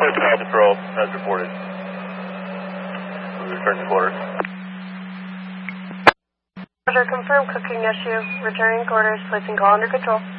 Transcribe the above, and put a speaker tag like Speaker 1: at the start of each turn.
Speaker 1: Place call deferral as reported. We return to quarters.
Speaker 2: Roger, confirm cooking issue. Returning quarters, placing call under control.